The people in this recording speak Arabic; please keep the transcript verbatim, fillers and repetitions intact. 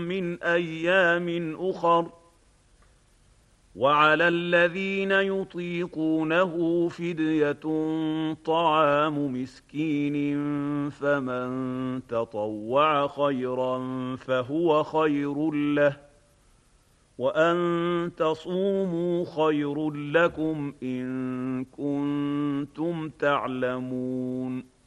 من أيام أخر وعلى الذين يطيقونه فدية طعام مسكين فمن تطوع خيرا فهو خير له وأن تصوموا خير لكم إن كنتم تعلمون